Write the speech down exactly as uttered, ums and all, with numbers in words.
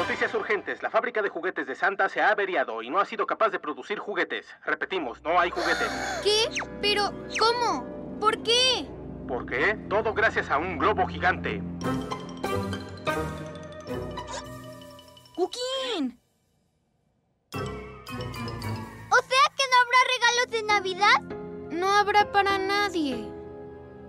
Noticias urgentes. La fábrica de juguetes de Santa se ha averiado y no ha sido capaz de producir juguetes. Repetimos, no hay juguetes. ¿Qué? ¿Pero cómo? ¿Por qué? ¿Por qué? Todo gracias a un globo gigante. ¡Cuquín! ¿O sea que no habrá regalos de Navidad? No habrá para nadie.